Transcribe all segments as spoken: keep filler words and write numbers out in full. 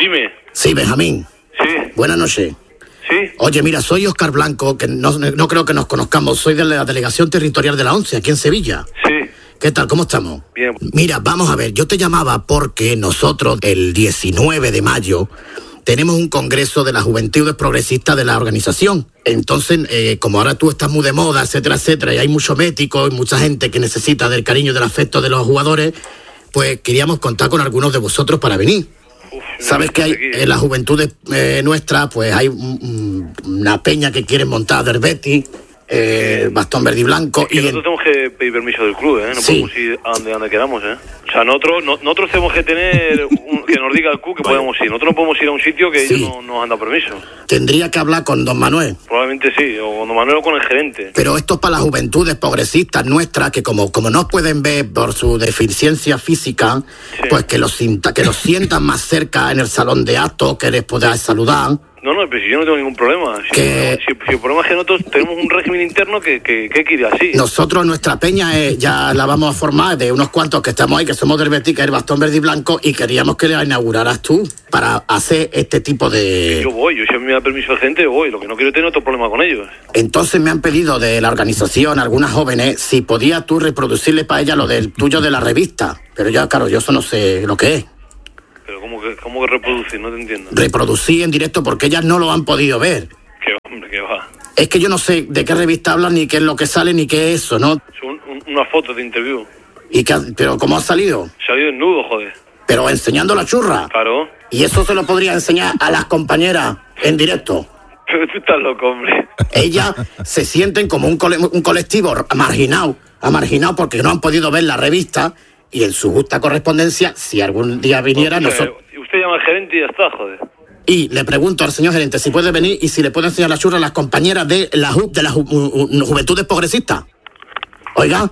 Dime. Sí, Benjamín. Sí. Buenas noches. Sí. Oye, mira, soy Óscar Blanco, que no, no creo que nos conozcamos. Soy de la Delegación Territorial de la ONCE, aquí en Sevilla. Sí. ¿Qué tal? ¿Cómo estamos? Bien. Mira, vamos a ver, yo te llamaba porque nosotros el diecinueve de mayo tenemos un congreso de la Juventud Progresista de la organización. Entonces, eh, como ahora tú estás muy de moda, etcétera, etcétera, y hay muchos médicos y mucha gente que necesita del cariño y del afecto de los jugadores, pues queríamos contar con algunos de vosotros para venir. Uf, Sabes que hay en la juventud eh, nuestra, pues hay un, una peña que quiere montar del Betis, eh, bastón verde y blanco. Es que y nosotros en... tenemos que pedir permiso del club, ¿eh? No Sí. podemos ir a donde, a donde queramos, ¿eh? O sea, nosotros, no, nosotros tenemos que tener un, que nos diga el club que Bueno. podemos ir. Nosotros no podemos ir a un sitio que Sí. ellos no nos han dado permiso. Tendría que hablar con don Manuel. Probablemente sí, o con don Manuel o con el gerente. Pero esto es para las juventudes progresistas nuestras, que como, como nos pueden ver por su deficiencia física, Sí. pues que los, sinta, que los sientan más cerca en el salón de actos, que les podáis saludar. No, no, pero si yo no tengo ningún problema. Si, Que- si, si el problema es que nosotros tenemos un régimen interno que, que, que hay que ir así. Nosotros, nuestra peña, eh, ya la vamos a formar de unos cuantos que estamos ahí, que somos del Betis, que es el bastón verde y blanco, y queríamos que la inauguraras tú para hacer este tipo de... Yo voy, yo si a mí me da permiso el gerente, yo voy. Lo que no quiero es tener otro problema con ellos. Entonces me han pedido de la organización, algunas jóvenes, si podías tú reproducirle para ella lo del tuyo de la revista. Pero ya, claro, yo eso no sé lo que es. Pero ¿cómo que, cómo que reproducir? No te entiendo. Reproducir en directo porque ellas no lo han podido ver. Que hombre, que va. Es que yo no sé de qué revista hablan, ni qué es lo que sale, ni qué es eso, ¿no? Es un, un, una foto de interview. Y que, pero ¿cómo ha salido? Salió desnudo, joder. Pero enseñando la churra. Claro. Y eso se lo podría enseñar a las compañeras en directo. Pero tú estás loco, hombre. Ellas se sienten como un, cole- un colectivo marginado, amarginado porque no han podido ver la revista y en su justa correspondencia, si algún día viniera, Usted- nosotros... Usted llama al gerente y ya está, joder. Y le pregunto al señor gerente si puede venir y si le puede enseñar la churra a las compañeras de la Ju- de las ju- ju- ju- Juventudes Progresistas. Oiga.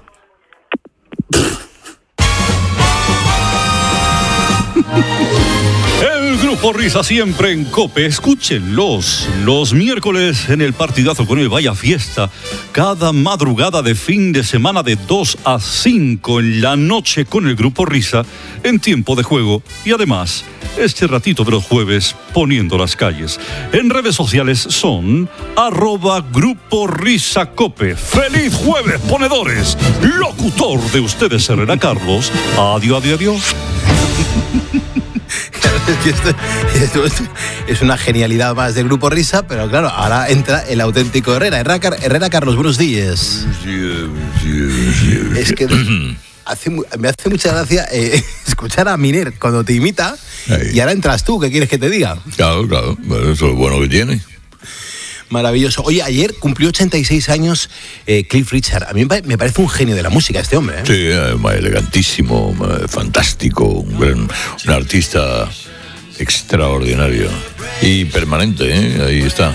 El Grupo Risa siempre en COPE. Escúchenlos los miércoles en el partidazo con el Vaya Fiesta. Cada madrugada de fin de semana de dos a cinco en la noche con el Grupo Risa en tiempo de juego. Y además, este ratito de los jueves poniendo las calles. En redes sociales son arroba Grupo Risa Cope. ¡Feliz jueves, ponedores! Locutor de ustedes, Herrera Carlos. Adiós, adiós, adiós. Es que esto, esto- esto es una genialidad más del Grupo Risa, pero claro, ahora entra el auténtico Herrera. Herrera, Car- Herrera Carlos, buenos días. Es que hace, mu- me hace mucha gracia eh, escuchar a Miner cuando te imita. Ahí. Y ahora entras tú, ¿qué quieres que te diga? Claro, claro, bueno, eso es lo bueno que tiene. Maravilloso. Oye, ayer cumplió ochenta y seis años eh, Cliff Richard. A mí me pa- me parece un genio de la música este hombre, ¿eh? Sí, eh, elegantísimo, eh, fantástico, un, gran, un artista extraordinario y permanente, ¿eh? Ahí está.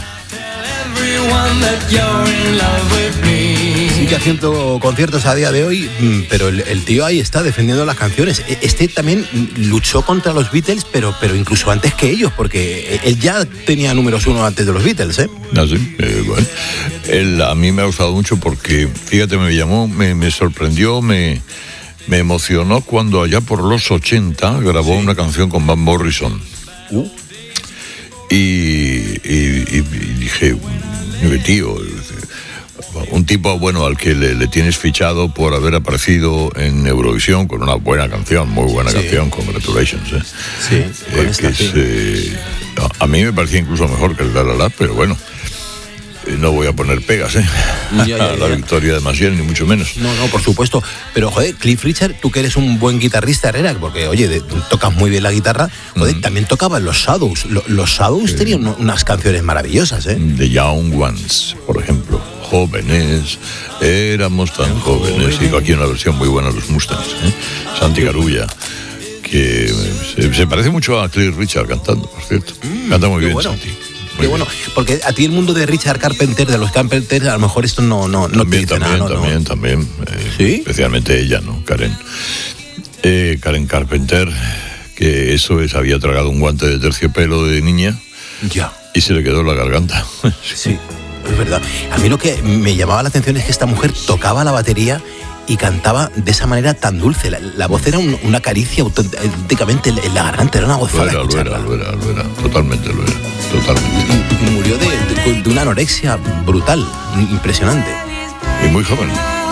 Sigue haciendo conciertos a día de hoy, mm, pero el, el tío ahí está defendiendo las canciones. E- Este también mm, luchó contra los Beatles, pero, pero incluso antes que ellos, porque él ya tenía números uno antes de los Beatles, ¿eh? Ah, sí, eh, bueno. Él, a mí me ha gustado mucho porque, fíjate, me llamó, me, me sorprendió, me, me emocionó cuando allá por los ochenta grabó una canción con Van Morrison. Uh. Y, y- y- y dije, "Mire, tío, un tipo, bueno, al que le, le tienes fichado por haber aparecido en Eurovisión con una buena canción, muy buena Sí. canción, Congratulations, ¿eh? Sí, con Eh, esta, que es, sí. eh, a- a mí me parecía incluso mejor que el La La La, pero bueno, eh, no voy a poner pegas, ¿eh? Ya, ya, a la ya. victoria de Maciel, ni mucho menos. No, no, por supuesto. Pero, joder, Cliff Richard, tú que eres un buen guitarrista, Herrera, porque, oye, de- tocas muy bien la guitarra, joder, también tocaba en los Shadows. Lo- los Shadows tenían uno- unas canciones maravillosas, ¿eh? The Young Ones, por ejemplo. Jóvenes, éramos tan jóvenes. Y aquí una versión muy buena de los Mustangs, ¿eh? Santi Carulla, que se, se parece mucho a Cliff Richard cantando, por cierto. Canta muy qué bien, bueno. Santi. Qué Muy bueno, bien. porque a ti el mundo de Richard Carpenter, de los Carpenters, a lo mejor esto no, no, no te También, dice también, nada, ¿no? también, también. eh, ¿Sí? Especialmente ella, ¿no? Karen. Eh, Karen Carpenter, que eso es, había tragado un guante de terciopelo de niña Ya, y se le quedó en la garganta. sí, es verdad. A mí lo que me llamaba la atención es que esta mujer tocaba la batería y cantaba de esa manera tan dulce. La, la voz era un, una caricia auténticamente en la garganta, era una gozada. Lo era, lo era, lo era, lo era, totalmente lo era, totalmente. Y, y murió de, de, de una anorexia brutal, impresionante. Y muy joven.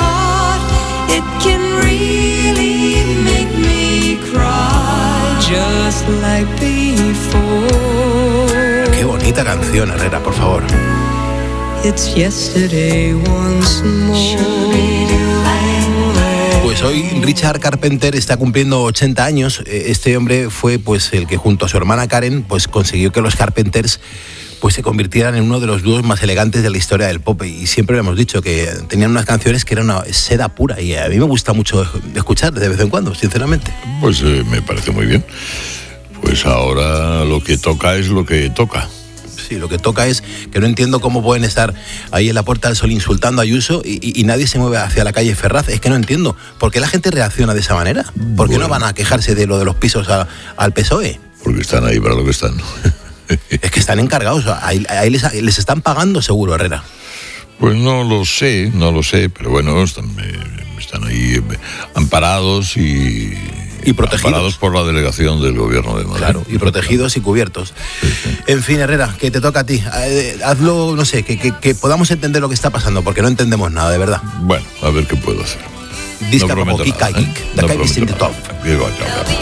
Qué bonita canción, Herrera, por favor. It's yesterday once more. Pues hoy Richard Carpenter está cumpliendo ochenta años. Este hombre fue pues el que junto a su hermana Karen pues consiguió que los Carpenters pues se convirtieran en uno de los dúos más elegantes de la historia del pop, y siempre le hemos dicho que tenían unas canciones que eran una seda pura, y a mí me gusta mucho escuchar de vez en cuando, sinceramente. Pues eh, me parece muy bien. Pues ahora lo que toca es lo que toca. Sí, lo que toca es que no entiendo cómo pueden estar ahí en la Puerta del Sol insultando a Ayuso y, y, y nadie se mueve hacia la calle Ferraz. Es que no entiendo por qué la gente reacciona de esa manera. ¿Por qué bueno. no van a quejarse de lo de los pisos a, al P S O E? Porque están ahí para lo que están. Es que están encargados, ahí, ahí les, les están pagando seguro, Herrera. Pues no lo sé, no lo sé, pero bueno, están, están ahí amparados y... Y protegidos. Amparados por la delegación del gobierno de Madrid. Claro, y protegidos y cubiertos. Sí, sí. En fin, Herrera, que te toca a ti. Eh, hazlo, no sé, que, que, que podamos entender lo que está pasando, porque no entendemos nada, de verdad. Bueno, a ver qué puedo hacer. Disca como Kika Geek. Da Kai Vicente Top.